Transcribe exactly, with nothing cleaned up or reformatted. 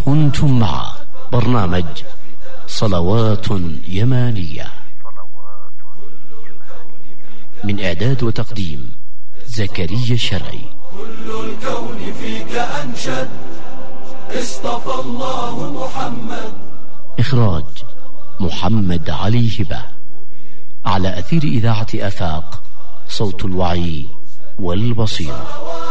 كنتم مع برنامج صلوات يمانية من إعداد وتقديم زكريا الشرعي. كل الكون فيك أنشد، اصطفى الله محمد. إخراج محمد علي هبة، على أثير إذاعة آفاق، صوت الوعي والبصيرة.